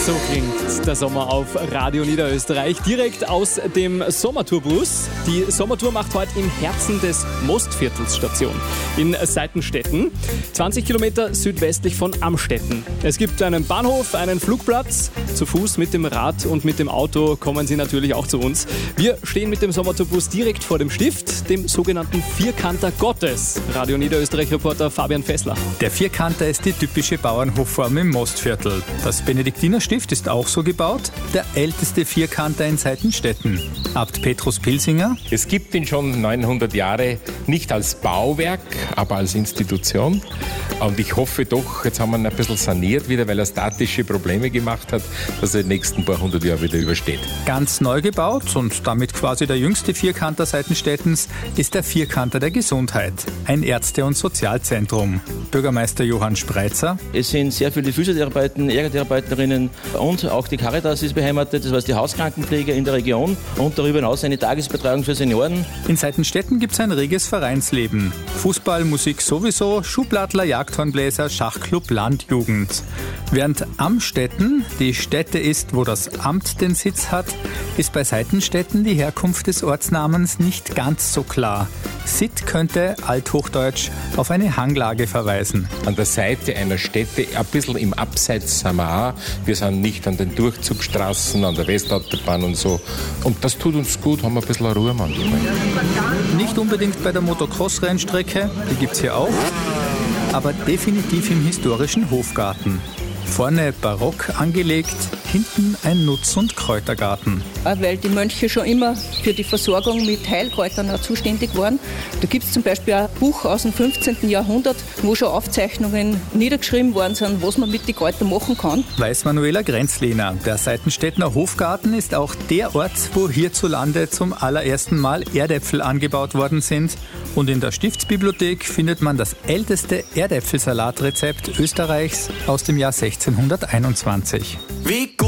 So klingt der Sommer auf Radio Niederösterreich, direkt aus dem Sommertourbus. Die Sommertour macht heute im Herzen des Mostviertels Station, in Seitenstetten, 20 Kilometer südwestlich von Amstetten. Es gibt einen Bahnhof, einen Flugplatz. Zu Fuß, mit dem Rad und mit dem Auto kommen Sie natürlich auch zu uns. Wir stehen mit dem Sommertourbus direkt vor dem Stift, dem sogenannten Vierkanter Gottes. Radio Niederösterreich-Reporter Fabian Fessler. Der Vierkanter ist die typische Bauernhofform im Mostviertel. Das Benediktinerstift ist auch so gebaut, der älteste Vierkanter in Seitenstetten. Abt Petrus Pilsinger. Es gibt ihn schon 900 Jahre, nicht als Bauwerk, aber als Institution. Und ich hoffe doch, jetzt haben wir ihn ein bisschen saniert wieder, weil er statische Probleme gemacht hat, dass er die nächsten paar hundert Jahre wieder übersteht. Ganz neu gebaut und damit quasi der jüngste Vierkanter Seitenstettens ist der Vierkanter der Gesundheit, ein Ärzte- und Sozialzentrum. Bürgermeister Johann Spreitzer. Es sind sehr viele Physiotherapeuten, Ergotherapeutinnen und auch die Caritas ist beheimatet, das heißt die Hauskrankenpflege in der Region und darüber hinaus eine Tagesbetreuung für Senioren. In Seitenstetten gibt es ein reges Vereinsleben. Fußball, Musik sowieso, Schubladler, Jagdhornbläser, Schachclub, Landjugend. Während Amstetten die Stätte ist, wo das Amt den Sitz hat, ist bei Seitenstetten die Herkunft des Ortsnamens nicht ganz so klar. Sitt könnte, althochdeutsch, auf eine Hanglage verweisen. An der Seite einer Stätte, ein bisschen im Abseits sind wir auch. Wir sind nicht an den Durchzugsstraßen, an der Westautobahn und so. Und das tut uns gut, haben wir ein bisschen Ruhe manchmal. Nicht unbedingt bei der Motocross-Rennstrecke, die gibt es hier auch, aber definitiv im historischen Hofgarten. Vorne barock angelegt, hinten ein Nutz- und Kräutergarten. Weil die Mönche schon immer für die Versorgung mit Heilkräutern auch zuständig waren. Da gibt es zum Beispiel ein Buch aus dem 15. Jahrhundert, wo schon Aufzeichnungen niedergeschrieben worden sind, was man mit den Kräutern machen kann. Weiß Manuela Grenzlehner. Der Seitenstettner Hofgarten ist auch der Ort, wo hierzulande zum allerersten Mal Erdäpfel angebaut worden sind. Und in der Stiftsbibliothek findet man das älteste Erdäpfelsalatrezept Österreichs aus dem Jahr 1621. Wie